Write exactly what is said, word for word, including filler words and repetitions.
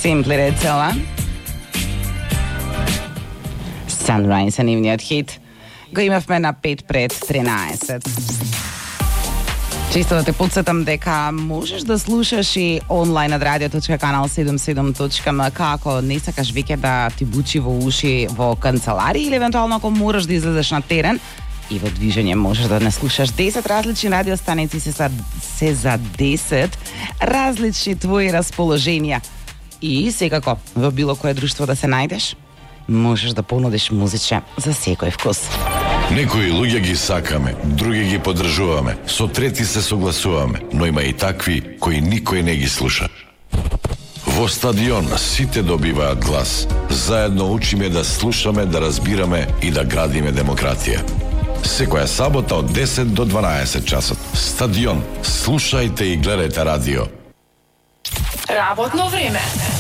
Simply рецела. Sunrise е нивниот хит. Го имавме на пет пред тринаесет. Чисто да те подсетам дека можеш да слушаш и онлайн на радио точка канал седумдесет и седум точка ем ка ако не сакаш веќе да ти бучи во уши во канцеларија или евентуално ако мораш да излезеш на терен и во движење можеш да не слушаш десет различни радиостаници се за, се за десет различни твои расположенија. И секако во било кое друштво да се најдеш, можеш да понудиш музиче за секој вкус. Некои луѓе ги сакаме, други ги поддржуваме, со трети се согласуваме, но има и такви кои никој не ги слуша. Во стадион сите добиваат глас. Заедно учиме да слушаме, да разбираме и да градиме демократија. Секоја сабота од десет до дванаесет часот. Стадион. Слушајте и гледајте радио. Работно време.